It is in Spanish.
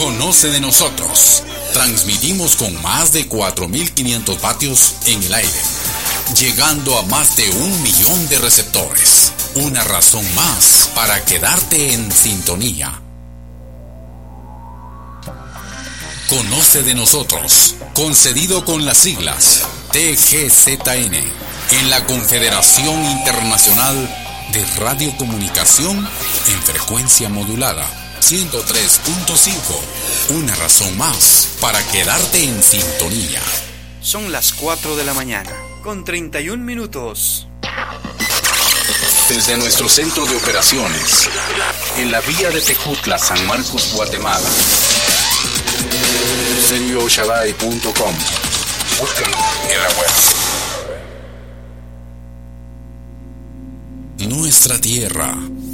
Conoce de nosotros. Transmitimos con más de 4.500 vatios en el aire, llegando a más de 1 millón de receptores. Una razón más para quedarte en sintonía. Conoce de nosotros, concedido con las siglas TGZN, en la Confederación Internacional de Radiocomunicación en frecuencia modulada 103.5. Una razón más para quedarte en sintonía. Son las 4 de la mañana, con 31 minutos. Desde nuestro centro de operaciones, en la vía de Tejutla, San Marcos, Guatemala. SerioShaddai.com. Búsquenlo en la web. Nuestra tierra